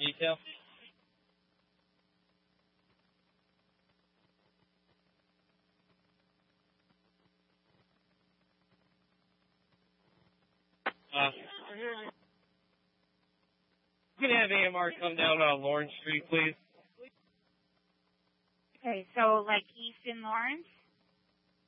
detail? You can have AMR come down on Lawrence Street, please. Okay, so like East in Lawrence?